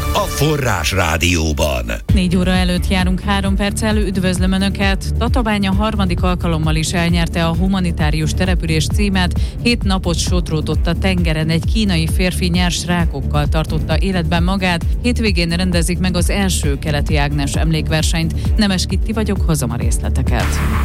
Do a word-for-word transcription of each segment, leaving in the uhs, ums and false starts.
a Forrás Rádióban. Négy óra előtt járunk három perccel, üdvözlöm Önöket! Tatabánya harmadik alkalommal is elnyerte a humanitárius település címet. Hét napot sodródott a tengeren, egy kínai férfi nyers rákokkal tartotta életben magát. Hétvégén rendezik meg az első Keleti Ágnes emlékversenyt. Nemes Kitti vagyok, hozom a részleteket.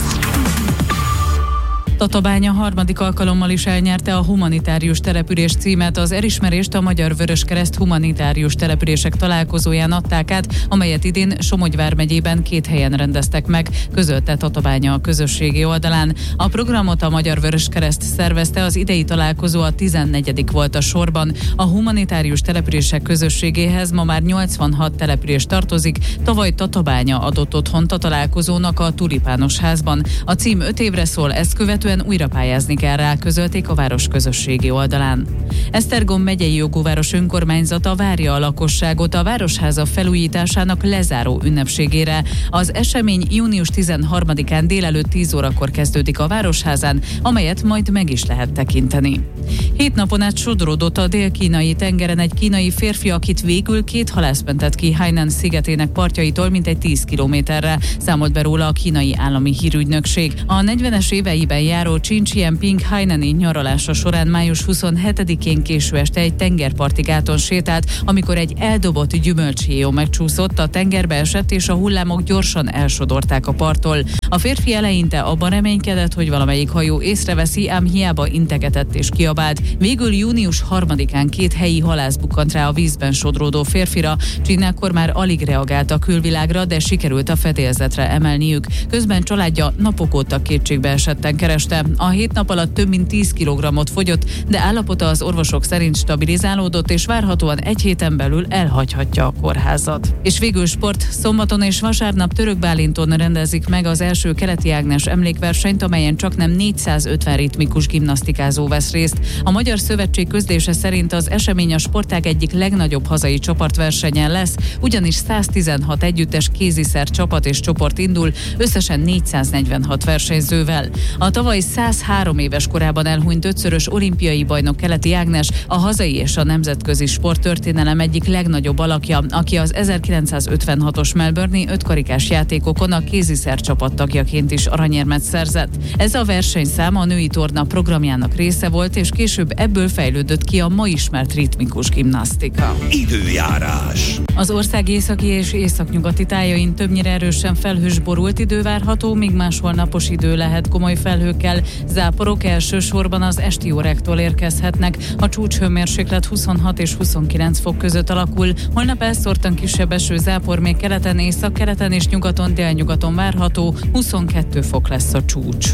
Tatabánya harmadik alkalommal is elnyerte a humanitárius település címet. Az elismerést a Magyar Vöröskereszt humanitárius települések találkozóján adták át, amelyet idén Somogy vármegyében két helyen rendeztek meg, közölte Tatabánya a közösségi oldalán. A programot a Magyar Vöröskereszt szervezte, az idei találkozó a tizennegyedik volt a sorban. A humanitárius települések közösségéhez ma már nyolcvanhat település tartozik. Tavaly Tatabánya adott otthont a találkozónak a Tulipános házban. A cím öt évre szól, ezt követően újra pályázni kell rá, közölték a város közösségi oldalán. Esztergom megyei jogúváros önkormányzata várja a lakosságot a városháza felújításának lezáró ünnepségére. Az esemény június tizenharmadikán délelőtt tíz órakor kezdődik a városházán, amelyet majd meg is lehet tekinteni. Hét napon át sodródott a dél-kínai tengeren egy kínai férfi, akit végül két halász mentett ki Hainan szigetének partjaitól mintegy tíz kilométerre, számolt be róla a kínai állami hírügynökség. A negyvenes éveiben járó Chin Chienping hainani nyaralása során május huszonhetedikén késő este egy tengerparti gáton sétált, amikor egy eldobott gyümölcshajó megcsúszott, a tengerbe esett, és a hullámok gyorsan elsodorták a parttól. A férfi eleinte abban reménykedett, hogy valamelyik hajó észreveszi, ám hiába integetett és kiabált. Végül június harmadikán két helyi halász bukkant rá a vízben sodródó férfira. Chin akkor már alig reagált a külvilágra, de sikerült a fedélzetre emelniük. Közben családja napok óta kétségbe esetten kereste. A hét nap alatt több mint tíz kilogrammot fogyott, de állapota az orvosok szerint stabilizálódott, és várhatóan egy héten belül elhagyhatja a kórházat. És végül sport. Szombaton és vasárnap Török Bálinton rendezik meg az első Keleti Ágnes emlékversenyt, amelyen csaknem négyszázötven ritmikus gimnasztikázó vesz részt. A Magyar Szövetség közlése szerint az esemény a sportág egyik legnagyobb hazai csoportversenyen lesz, ugyanis száztizenhat együttes kéziszer csapat és csoport indul, összesen négyszáznegyvenhat versenyzővel. A tavaly százhárom éves korában elhunyt ötszörös olimpiai bajnok Keleti Ágnes a hazai és a nemzetközi sporttörténelem egyik legnagyobb alakja, aki az ezerkilencszázötvenhatos Melbourne-i ötkarikás játékokon a kéziszer csapat tagjaként is aranyérmet szerzett. Ez a versenyszám a női torna programjának része volt, és később ebből fejlődött ki a ma ismert ritmikus gimnasztika. Időjárás. Az ország északi és északnyugati tájain többnyire erősen felhős borult idő várható, míg máshol napos idő lehet komoly felhőkkel. Záporok elsősorban az esti óráktól érkezhetnek. A csúcshőmérséklet huszonhat és huszonkilenc fok között alakul. Holnap elszórtan kisebb eső zápor, még keleten, északkeleten és nyugaton, délnyugaton várható. huszonkettő fok lesz a csúcs.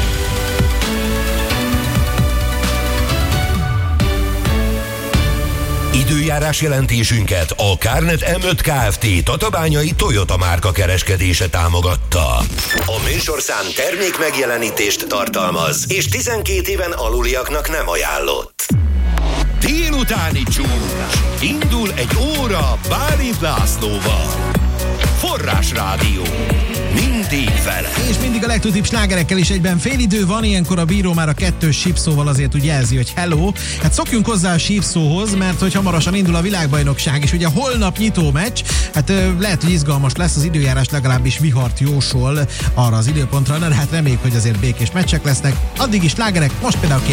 Időjárás jelentésünket a Kárnet em öt Kft. Tatabányai Toyota márka kereskedése támogatta. A műsorszám termék megjelenítést tartalmaz, és tizenkét éven aluliaknak nem ajánlott. Délutáni csúcs. Indul egy óra Bálint Lászlóval. Forrás Rádió. Mindig vele. És mindig a legtöbb slágerekkel is egyben félidő van, ilyenkor a bíró már a kettős sípszóval azért úgy jelzi, hogy hello. Hát szokjunk hozzá a sípszóhoz, mert hogy hamarosan indul a világbajnokság, és ugye holnap nyitó meccs, hát lehet, hogy izgalmas lesz, az időjárás legalábbis vihart jósol arra az időpontra, na de hát reméljük, hogy azért békés meccsek lesznek. Addig is slágerek, most például két